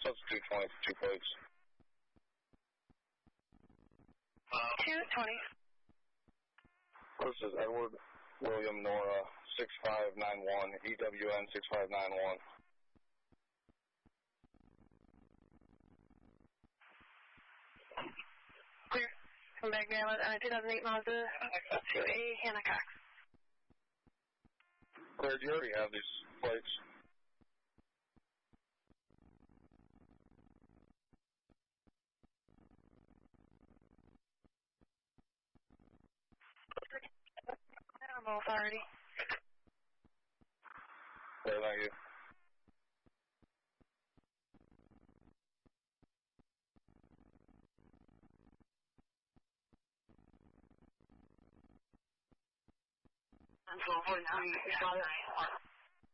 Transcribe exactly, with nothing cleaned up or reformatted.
Substitute twenty for two plates. two twenty. This is Edward William Nora six five nine one, E W N six five nine one. Clear. Come back down with uh, two thousand eight Mazda to a Hancock. Clear, do you already have these plates? Animal Authority. Okay, thank you. Control forty-three,